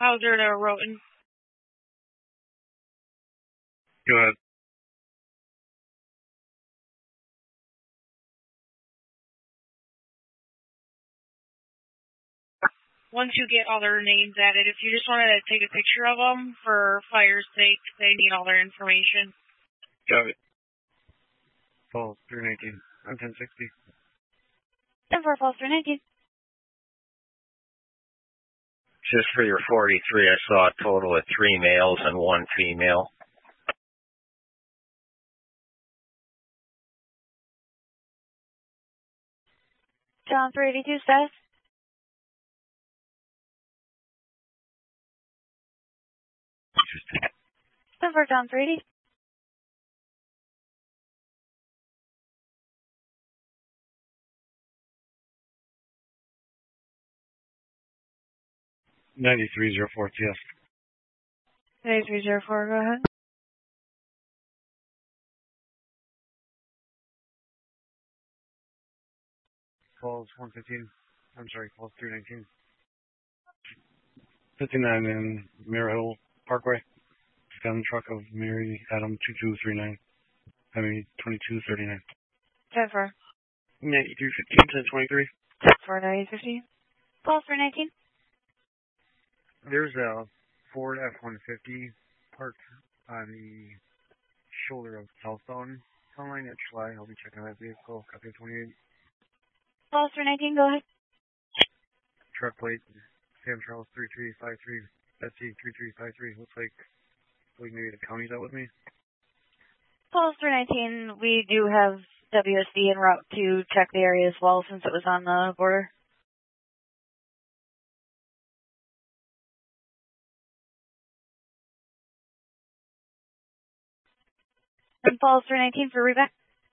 Hauser to Roten. Go ahead. Once you get all their names added, if you just wanted to take a picture of them for fire's sake, they need all their information. Got it. Falls 319. I'm 1060. 10-4, Falls 319. Just for your 43, I saw a total of 3 males and 1 female. John 382, status? Confirm John 380. $93.04, yes. 9304, go ahead. Falls 115. I'm sorry, Falls 319. 59 in Mirror Hill Parkway. Found the truck of Mary Adam 2239. I mean 2239. 10-4. 9315, 1023. 10-4, 9015. Falls 319. There's a Ford F-150 parked on the shoulder of Southbound Town Line at Schley. I'll be checking that vehicle. Copy 28. Falls 319, go ahead. Truck plate, Sam Charles 3353, Betsy 3353. Looks like maybe the county's out with me. Falls 319, we do have WSD en route to check the area as well since it was on the border. And Falls 319 for reback.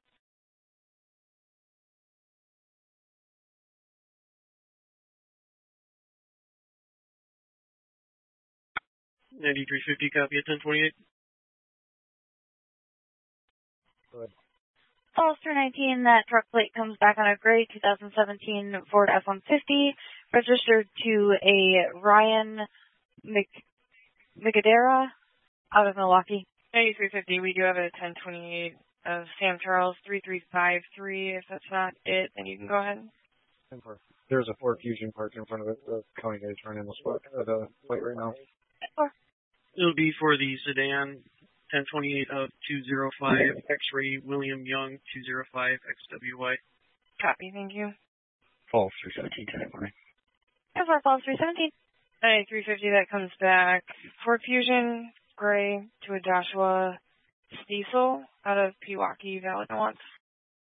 $93.50, copy at 1028. Go ahead. Falls 319, that truck plate comes back on a gray 2017 Ford F-150, registered to a Ryan Micadera out of Milwaukee. 9350, we do have a 1028 of Sam Charles 3353. If that's not it, then you can go ahead. There's a Ford Fusion parked in front of it. The county guys running the plate right now. It'll be for the sedan 1028 of 205 X-Ray William Young 205 XWY. Copy, thank you. Falls 317, 10 morning. Confirm Falls 317. 9350, that comes back. Ford Fusion, gray, to a Joshua Stiesel out of Pewaukee Valley once.